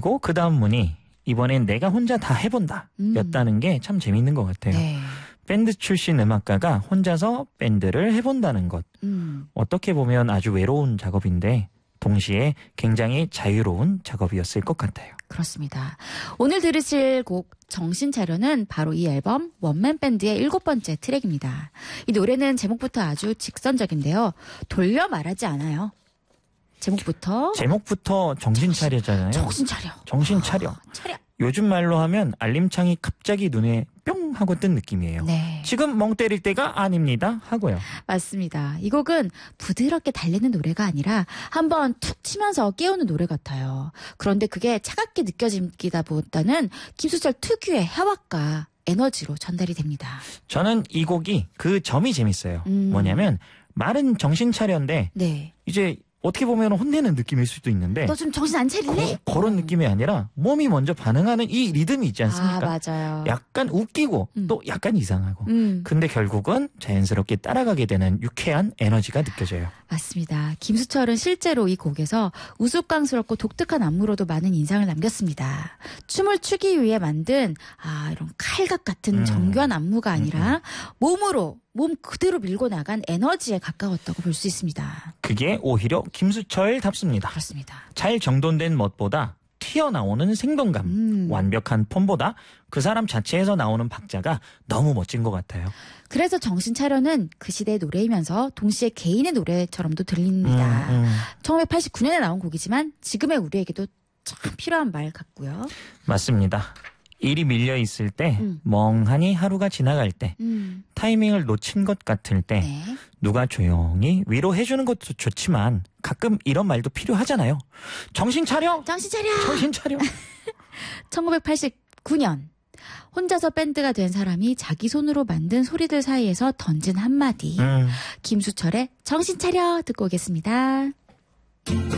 그리고 그 다음 문이 이번엔 내가 혼자 다 해본다 였다는 게 참 재밌는 것 같아요. 네. 밴드 출신 음악가가 혼자서 밴드를 해본다는 것. 어떻게 보면 아주 외로운 작업인데 동시에 굉장히 자유로운 작업이었을 것 같아요. 그렇습니다. 오늘 들으실 곡 정신 차려는 바로 이 앨범 원맨 밴드의 7번째 트랙입니다. 이 노래는 제목부터 아주 직선적인데요. 돌려 말하지 않아요. 제목부터 정신 차려잖아요. 정신 차려. 정신 차려. 차려. 요즘 말로 하면 알림창이 갑자기 눈에 뿅 하고 뜬 느낌이에요. 네. 지금 멍 때릴 때가 아닙니다 하고요. 맞습니다. 이 곡은 부드럽게 달리는 노래가 아니라 한번 툭 치면서 깨우는 노래 같아요. 그런데 그게 차갑게 느껴지기보다는 김수철 특유의 해왁과 에너지로 전달이 됩니다. 저는 이 곡이 그 점이 재밌어요. 뭐냐면 말은 정신 차려인데 네. 이제 어떻게 보면 혼내는 느낌일 수도 있는데 너 좀 정신 안 차리네? 그런 느낌이 아니라 몸이 먼저 반응하는 이 리듬이 있지 않습니까? 아, 맞아요. 약간 웃기고 또 약간 이상하고 근데 결국은 자연스럽게 따라가게 되는 유쾌한 에너지가 느껴져요. 맞습니다. 김수철은 실제로 이 곡에서 우스꽝스럽고 독특한 안무로도 많은 인상을 남겼습니다. 춤을 추기 위해 만든 이런 칼각 같은 정교한 안무가 아니라 몸 그대로 밀고 나간 에너지에 가까웠다고 볼 수 있습니다. 그게 오히려 김수철답습니다. 그렇습니다. 잘 정돈된 멋보다 튀어나오는 생동감, 완벽한 폼보다 그 사람 자체에서 나오는 박자가 너무 멋진 것 같아요. 그래서 정신 차려는 그 시대의 노래이면서 동시에 개인의 노래처럼도 들립니다. 1989년에 나온 곡이지만 지금의 우리에게도 참 필요한 말 같고요. 맞습니다. 일이 밀려 있을 때, 멍하니 하루가 지나갈 때, 타이밍을 놓친 것 같을 때, 네. 누가 조용히 위로해주는 것도 좋지만 가끔 이런 말도 필요하잖아요. 정신 차려! 정신 차려! 정신 차려! 1989년 혼자서 밴드가 된 사람이 자기 손으로 만든 소리들 사이에서 던진 한마디. 김수철의 정신 차려 듣고 오겠습니다.